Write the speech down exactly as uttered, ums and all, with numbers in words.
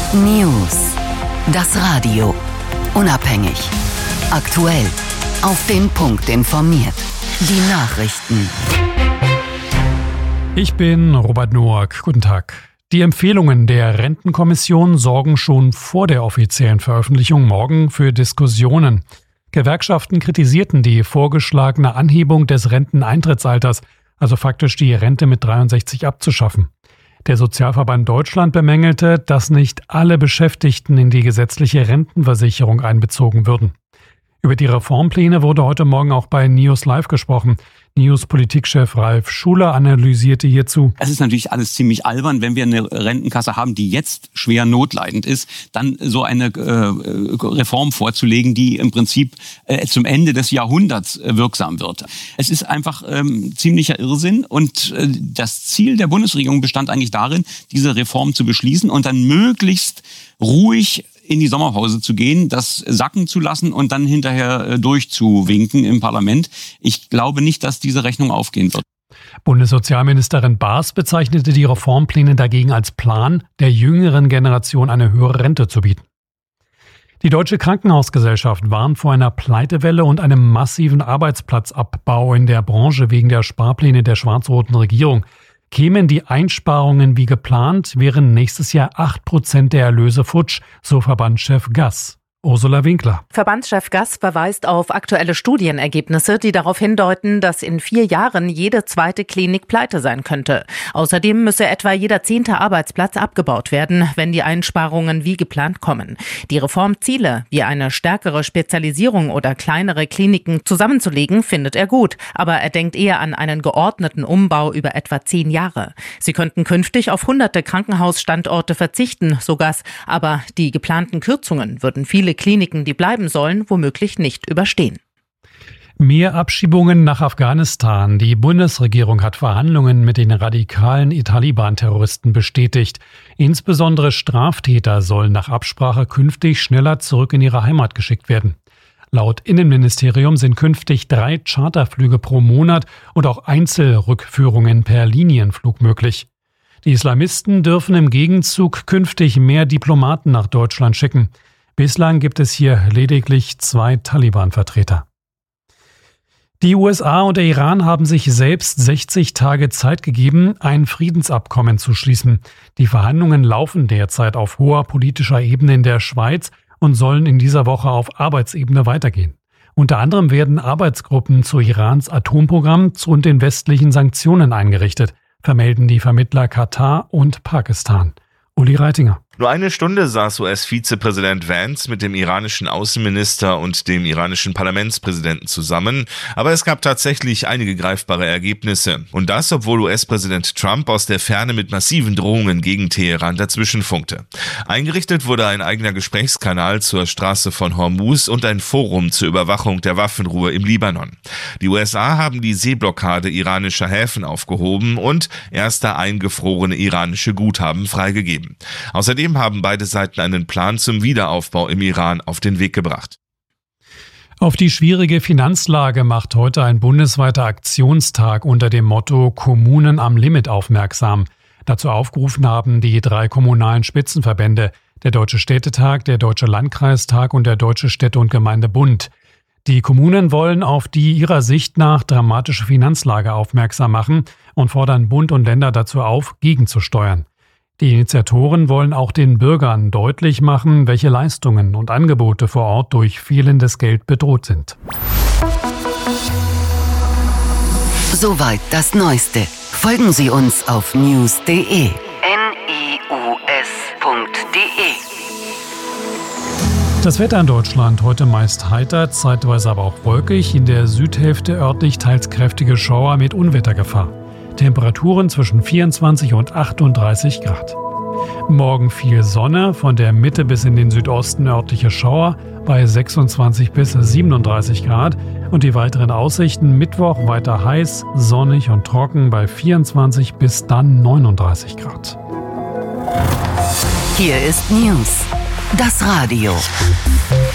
News. Das Radio. Unabhängig. Aktuell. Auf den Punkt informiert. Die Nachrichten. Ich bin Robert Noack. Guten Tag. Die Empfehlungen der Rentenkommission sorgen schon vor der offiziellen Veröffentlichung morgen für Diskussionen. Gewerkschaften kritisierten die vorgeschlagene Anhebung des Renteneintrittsalters, also faktisch die Rente mit dreiundsechzig abzuschaffen. Der Sozialverband Deutschland bemängelte, dass nicht alle Beschäftigten in die gesetzliche Rentenversicherung einbezogen würden. Über die Reformpläne wurde heute Morgen auch bei News Live gesprochen. News-Politikchef Ralf Schuler analysierte hierzu: Es ist natürlich alles ziemlich albern, wenn wir eine Rentenkasse haben, die jetzt schwer notleidend ist, dann so eine äh, Reform vorzulegen, die im Prinzip äh, zum Ende des Jahrhunderts äh, wirksam wird. Es ist einfach ähm, ziemlicher Irrsinn und äh, das Ziel der Bundesregierung bestand eigentlich darin, diese Reform zu beschließen und dann möglichst ruhig in die Sommerpause zu gehen, das sacken zu lassen und dann hinterher durchzuwinken im Parlament. Ich glaube nicht, dass diese Rechnung aufgehen wird. Bundessozialministerin Baas bezeichnete die Reformpläne dagegen als Plan, der jüngeren Generation eine höhere Rente zu bieten. Die Deutsche Krankenhausgesellschaft warnt vor einer Pleitewelle und einem massiven Arbeitsplatzabbau in der Branche wegen der Sparpläne der schwarz-roten Regierung. Kämen die Einsparungen wie geplant, wären nächstes Jahr acht Prozent der Erlöse futsch, so Verbandschef Gass. Ursula Winkler. Verbandschef Gass verweist auf aktuelle Studienergebnisse, die darauf hindeuten, dass in vier Jahren jede zweite Klinik pleite sein könnte. Außerdem müsse etwa jeder zehnte Arbeitsplatz abgebaut werden, wenn die Einsparungen wie geplant kommen. Die Reformziele, wie eine stärkere Spezialisierung oder kleinere Kliniken zusammenzulegen, findet er gut. Aber er denkt eher an einen geordneten Umbau über etwa zehn Jahre. Sie könnten künftig auf hunderte Krankenhausstandorte verzichten, so Gass. Aber die geplanten Kürzungen würden viele Kliniken, die bleiben sollen, womöglich nicht überstehen. Mehr Abschiebungen nach Afghanistan. Die Bundesregierung hat Verhandlungen mit den radikalen Taliban-Terroristen bestätigt. Insbesondere Straftäter sollen nach Absprache künftig schneller zurück in ihre Heimat geschickt werden. Laut Innenministerium sind künftig drei Charterflüge pro Monat und auch Einzelrückführungen per Linienflug möglich. Die Islamisten dürfen im Gegenzug künftig mehr Diplomaten nach Deutschland schicken. Bislang gibt es hier lediglich zwei Taliban-Vertreter. Die U S A und der Iran haben sich selbst sechzig Tage Zeit gegeben, ein Friedensabkommen zu schließen. Die Verhandlungen laufen derzeit auf hoher politischer Ebene in der Schweiz und sollen in dieser Woche auf Arbeitsebene weitergehen. Unter anderem werden Arbeitsgruppen zu Irans Atomprogramm und den westlichen Sanktionen eingerichtet, vermelden die Vermittler Katar und Pakistan. Uli Reitinger. Nur eine Stunde saß U S-Vizepräsident Vance mit dem iranischen Außenminister und dem iranischen Parlamentspräsidenten zusammen, aber es gab tatsächlich einige greifbare Ergebnisse. Und das, obwohl U S-Präsident Trump aus der Ferne mit massiven Drohungen gegen Teheran dazwischenfunkte. Eingerichtet wurde ein eigener Gesprächskanal zur Straße von Hormuz und ein Forum zur Überwachung der Waffenruhe im Libanon. Die U S A haben die Seeblockade iranischer Häfen aufgehoben und erste eingefrorene iranische Guthaben freigegeben. Außerdem haben beide Seiten einen Plan zum Wiederaufbau im Iran auf den Weg gebracht. Auf die schwierige Finanzlage macht heute ein bundesweiter Aktionstag unter dem Motto Kommunen am Limit aufmerksam. Dazu aufgerufen haben die drei kommunalen Spitzenverbände, der Deutsche Städtetag, der Deutsche Landkreistag und der Deutsche Städte- und Gemeindebund. Die Kommunen wollen auf die ihrer Sicht nach dramatische Finanzlage aufmerksam machen und fordern Bund und Länder dazu auf, gegenzusteuern. Die Initiatoren wollen auch den Bürgern deutlich machen, welche Leistungen und Angebote vor Ort durch fehlendes Geld bedroht sind. Soweit das Neueste. Folgen Sie uns auf news punkt de. N I U S punkt de. Das Wetter in Deutschland heute meist heiter, zeitweise aber auch wolkig. In der Südhälfte örtlich teils kräftige Schauer mit Unwettergefahr. Temperaturen zwischen vierundzwanzig und achtunddreißig Grad. Morgen viel Sonne, von der Mitte bis in den Südosten örtliche Schauer bei sechsundzwanzig bis siebenunddreißig Grad. Und die weiteren Aussichten: Mittwoch weiter heiß, sonnig und trocken bei vierundzwanzig bis dann neununddreißig Grad. Hier ist News, das Radio.